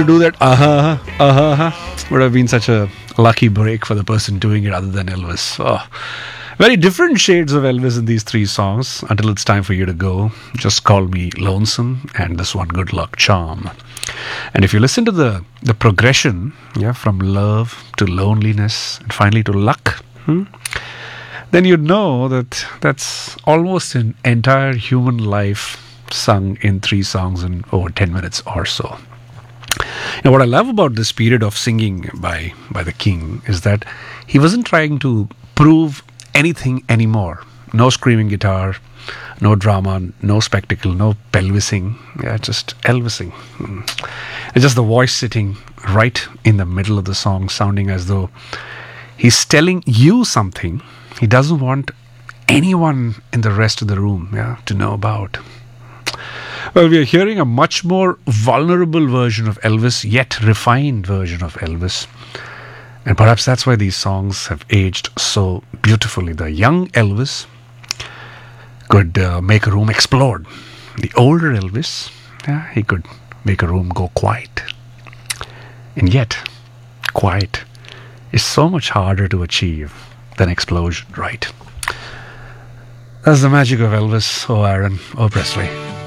To do that, would have been such a lucky break for the person doing it other than Elvis. Oh, very different shades of Elvis in these three songs. Until it's time for you to go, Just Call Me Lonesome, and this one, Good Luck Charm. And if you listen to the progression, yeah, from love to loneliness and finally to luck, then you'd know that that's almost an entire human life sung in three songs in over 10 minutes or so. Now, what I love about this period of singing by the king is that he wasn't trying to prove anything anymore. No screaming guitar, no drama, no spectacle, no pelvising. Yeah, just Elvising. It's just the voice sitting right in the middle of the song, sounding as though he's telling you something he doesn't want anyone in the rest of the room, to know about. Well, we are hearing a much more vulnerable version of Elvis, yet refined version of Elvis. And perhaps that's why these songs have aged so beautifully. The young Elvis could make a room explode. The older Elvis, he could make a room go quiet. And yet, quiet is so much harder to achieve than explosion, right? That's the magic of Elvis, Aaron, Presley.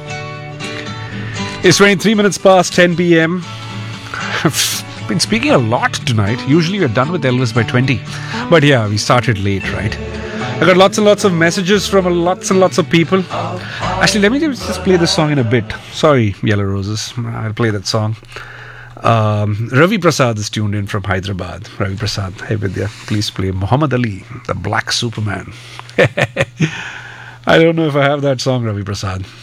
It's 23 minutes past 10 p.m. I've been speaking a lot tonight. Usually we're done with Elvis by 20. But yeah, we started late, right? I got lots and lots of messages from lots and lots of people. Actually, let me just play this song in a bit. Sorry, Yellow Roses. I'll play that song. Ravi Prasad is tuned in from Hyderabad. Ravi Prasad, hey Vidya, please play Muhammad Ali, the Black Superman. I don't know if I have that song, Ravi Prasad.